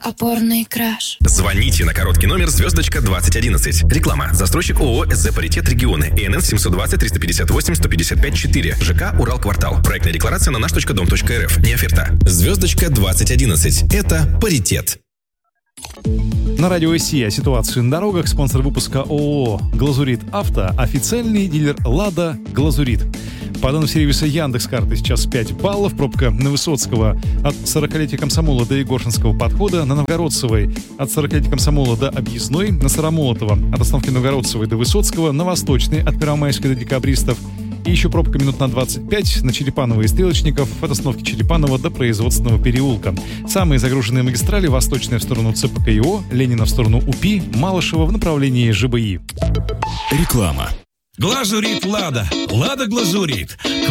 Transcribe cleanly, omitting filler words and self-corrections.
опорный краш. Звоните на короткий номер звездочка 2011. Реклама. Застройщик ООО СЗ «Паритет Регионы». ИНН 720-358-155-4. ЖК «Уралквартал». Проектная декларация на наш.дом.рф. Не оферта. Звездочка 2011. Это «Паритет». На радио Россия о ситуации на дорогах. Спонсор выпуска ООО «Глазурит Авто». Официальный дилер «Лада Глазурит». По данным сервиса Яндекс.Карты сейчас 5 баллов. Пробка на Высоцкого от 40-летия Комсомола до Егоршинского подхода. На Новгородцевой от 40-летия Комсомола до Объездной. На Старомолотова от остановки Новгородцевой до Высоцкого. На Восточной от Первомайской до Декабристов. И еще пробка минут на 25 на Черепанова и Стрелочников от остановки Черепанова до Производственного переулка. Самые загруженные магистрали: Восточная в сторону ЦПКИО, Ленина в сторону УПИ, Малышева в направлении ЖБИ. Реклама. Глазурит Лада. Лада Глазурит.